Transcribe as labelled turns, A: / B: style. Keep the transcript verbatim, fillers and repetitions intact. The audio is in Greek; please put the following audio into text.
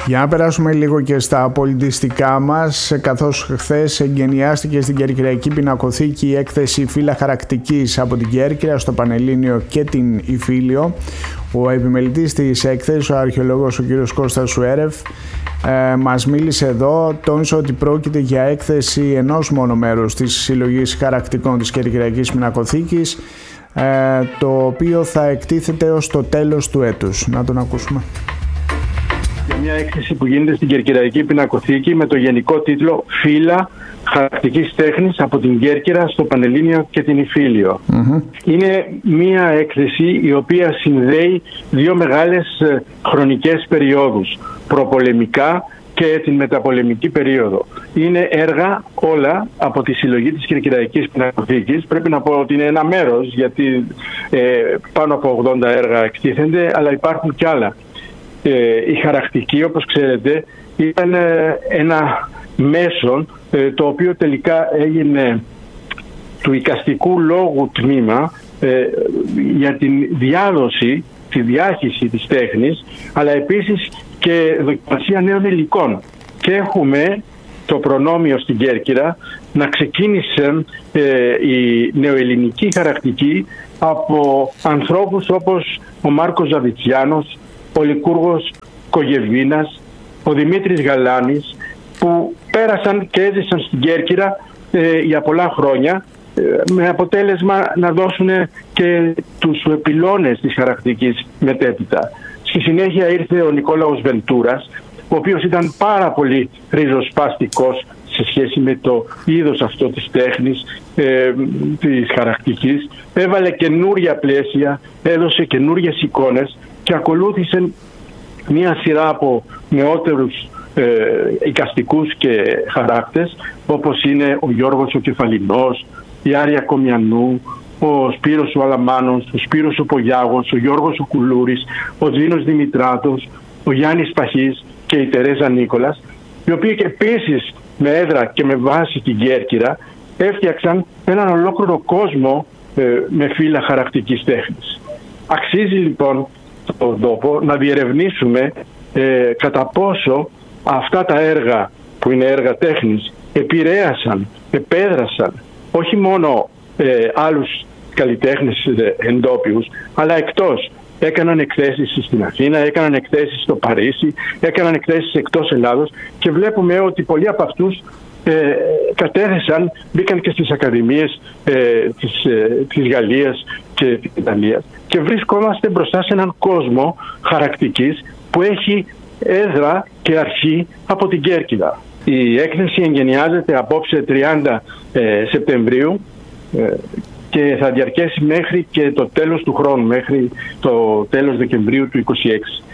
A: Για να περάσουμε λίγο και στα πολιτιστικά μας, καθώς χθες εγκαινιάστηκε στην Κερκυραϊκή Πινακοθήκη η έκθεση Φύλλα Χαρακτικής από την Κέρκυρα στο Πανελλήνιο και την Ιφίλιο. Ο επιμελητής της έκθεσης, ο αρχαιολόγος ο κ. Κώστας Σουέρεφ, ε, μας μίλησε εδώ, τόνισε ότι πρόκειται για έκθεση ενός μόνο μέρους της συλλογής χαρακτικών της Κερκυραϊκής Πινακοθήκης, ε, το οποίο θα εκτίθεται ως το τέλος του έτους. Να τον ακούσουμε.
B: Για μια έκθεση που γίνεται στην Κερκυραϊκή Πινακοθήκη με το γενικό τίτλο «Φύλλα Χαρακτικής Τέχνης από την Κέρκυρα στο Πανελλήνιο και την Ιφίλιο». Mm-hmm. Είναι μια έκθεση η οποία συνδέει δύο μεγάλες χρονικές περιόδους, προπολεμικά και την μεταπολεμική περίοδο. Είναι έργα όλα από τη συλλογή της Κερκυραϊκής Πινακοθήκης. Πρέπει να πω ότι είναι ένα μέρος, γιατί ε, πάνω από ογδόντα έργα εκτίθενται, αλλά υπάρχουν κι άλλα. Ε, η χαρακτική, όπως ξέρετε, ήταν ε, ένα μέσον ε, το οποίο τελικά έγινε του εικαστικού λόγου τμήμα ε, για την διάδοση, τη διάχυση της τέχνης, αλλά επίσης και δοκιμασία νέων υλικών. Και έχουμε το προνόμιο στην Κέρκυρα να ξεκίνησε ε, η νεοελληνική χαρακτική από ανθρώπους όπως ο Μάρκος Ζαβιτσιάνος, ο Λικούργος Κογεβίνας, ο Δημήτρης Γαλάνης, που πέρασαν και έζησαν στην Κέρκυρα ε, για πολλά χρόνια, ε, με αποτέλεσμα να δώσουν και τους πυλώνες της χαρακτικής μετέπειτα. Στη συνέχεια ήρθε ο Νικόλαος Βεντούρας, ο οποίος ήταν πάρα πολύ ριζοσπαστικός σε σχέση με το είδος αυτό της τέχνης, ε, της χαρακτικής. Έβαλε καινούρια πλαίσια, έδωσε καινούριες εικόνες και ακολούθησε μία σειρά από νεότερους ε, εικαστικούς και χαράκτες, όπως είναι ο Γιώργος ο Κεφαλινός, η Άρια Κομιανού, ο Σπύρος ο Αλαμάνος, ο Σπύρος ο Πογιάγος, ο Γιώργος ο Κουλούρης, ο Τζίνος Δημητράτος, ο Γιάννης Παχής και η Τερέζα Νίκολας, οι οποίοι και επίσης με έδρα και με βάση την Κέρκυρα έφτιαξαν έναν ολόκληρο κόσμο ε, με φύλλα χαρακτικής τέχνης. Αξίζει λοιπόν τον τόπο να διερευνήσουμε ε, κατά πόσο αυτά τα έργα που είναι έργα τέχνης επηρέασαν, επέδρασαν όχι μόνο ε, άλλους καλλιτέχνες ε, εντόπιους, αλλά εκτός. Έκαναν εκθέσεις στην Αθήνα, έκαναν εκθέσεις στο Παρίσι, έκαναν εκθέσεις εκτός Ελλάδος και βλέπουμε ότι πολλοί από αυτούς ε, κατέθεσαν, μπήκαν και στις ακαδημίες ε, της, ε, της Γαλλίας και της Ιταλίας και βρισκόμαστε μπροστά σε έναν κόσμο χαρακτικής που έχει έδρα και αρχή από την Κέρκυρα. Η έκθεση εγκαινιάζεται απόψε τριάντα ε, Σεπτεμβρίου ε, και θα διαρκέσει μέχρι και το τέλος του χρόνου, μέχρι το τέλος Δεκεμβρίου του είκοσι έξι.